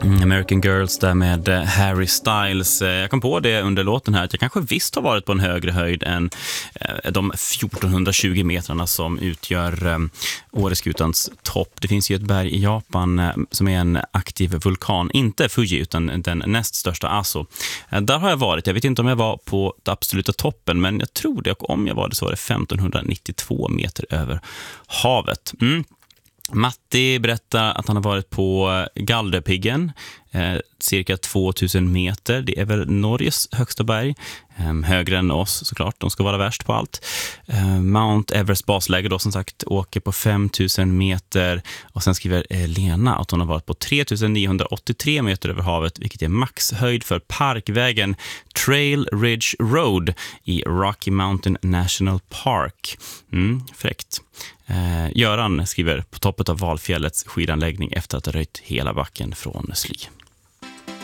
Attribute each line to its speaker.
Speaker 1: American Girls där med Harry Styles. Jag kom på det under låten här att jag kanske visst har varit på en högre höjd än de 1420 metrarna som utgör Åreskutans topp. Det finns ju ett berg i Japan som är en aktiv vulkan, inte Fuji utan den näst största Aso. Där har jag varit, jag vet inte om jag var på den absoluta toppen, men jag tror det, och om jag var det så var det 1592 meter över havet. Matti berättar att han har varit på Galdhøpiggen, cirka 2000 meter. Det är väl Norges högsta berg, högre än oss såklart, de ska vara värst på allt. Mount Everest basläge då som sagt åker på 5000 meter, och sen skriver Lena att hon har varit på 3983 meter över havet, vilket är maxhöjd för parkvägen Trail Ridge Road i Rocky Mountain National Park. Fräckt. Göran skriver på toppet av Valfjällets skidanläggning efter att ha röjt hela backen från sly.